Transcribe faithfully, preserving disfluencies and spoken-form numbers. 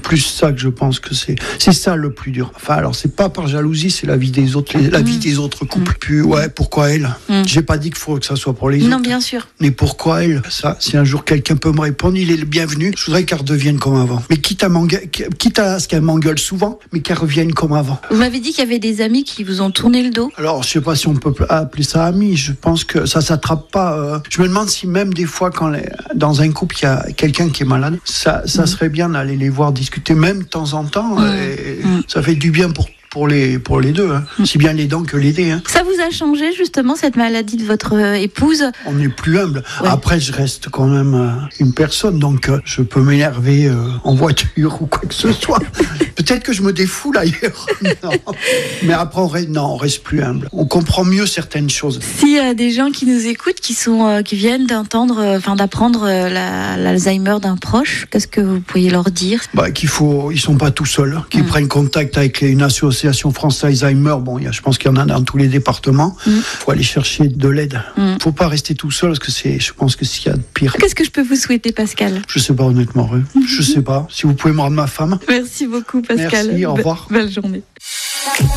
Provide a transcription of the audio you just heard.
plus ça que je pense que c'est c'est ça le plus dur. Enfin alors c'est pas par jalousie, c'est la vie des autres, les, la mmh. vie des autres couples. Mmh. Puis ouais, pourquoi elle mmh. J'ai pas dit qu'il faut que ça soit pour les non, autres. Non, bien sûr. Mais pourquoi elle? Ça, si un jour quelqu'un peut me répondre, il est le bienvenu. Je voudrais qu'elle redevienne comme avant. Mais quitte à m'engue- quitte à ce qu'elle m'engueule souvent, mais qu'elle revienne comme avant. Vous m'avez dit qu'il y avait des amis qui vous ont tourné le dos. Alors je sais pas si on peut appeler ça amis. Je pense que ça s'attrape pas. Euh... Je me demande si même des fois quand les... dans un couple il y a quelqu'un qui est malade, ça, ça mmh. serait bien d'aller les voir discuter même de temps en temps. Mmh. Et mmh. Ça fait du bien pour pour les pour les deux, hein. Mmh. Si bien l'aidant que l'aider. Hein. Ça vous a changé justement cette maladie de votre euh, épouse? On est plus humble. Ouais. Après, je reste quand même euh, une personne, donc euh, je peux m'énerver euh, en voiture ou quoi que ce soit. Peut-être que je me défoule ailleurs. Non. Mais après, on reste, non, on reste plus humble. On comprend mieux certaines choses. S'il y a des gens qui nous écoutent, qui sont, euh, qui viennent d'entendre, enfin euh, d'apprendre euh, la, l'Alzheimer d'un proche, qu'est-ce que vous pourriez leur dire? Bah, qu'il faut, ils sont pas tout seuls, qu'ils mmh. prennent contact avec une association France Alzheimer. Bon, il y a, je pense qu'il y en a dans tous les départements. Il mmh. faut aller chercher de l'aide. Il mmh. faut pas rester tout seul parce que c'est, je pense que s'il y a de pire. Qu'est-ce que je peux vous souhaiter, Pascal? Je sais pas honnêtement, mmh. je sais pas. Si vous pouvez me rendre ma femme. Merci beaucoup, Pascal. Merci, au revoir. Be- belle journée.